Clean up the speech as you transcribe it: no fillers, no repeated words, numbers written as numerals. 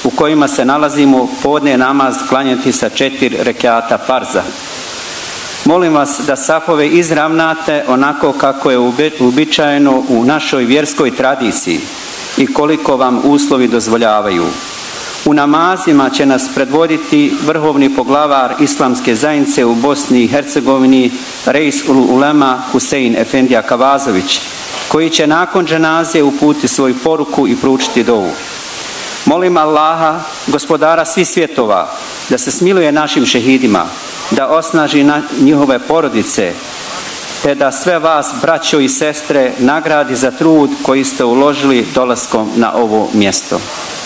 u kojima se nalazimo podne namaz klanjati sa 4 rekata farza. Molim vas da safove izravnate onako kako je uobičajeno u našoj vjerskoj tradiciji i koliko vam uslovi dozvoljavaju. U namazima će nas predvoditi vrhovni poglavar Islamske zajednice u Bosni i Hercegovini, Reis ul Ulema Husein Efendija Kavazović, koji će nakon dženaze uputiti svoju poruku i proučiti dovu. Molim Allaha, gospodara svih svjetova, da se smiluje našim šehidima, da osnaži njihove porodice, te da sve vas, braćo i sestre, nagradi za trud koji ste uložili dolaskom na ovo mjesto.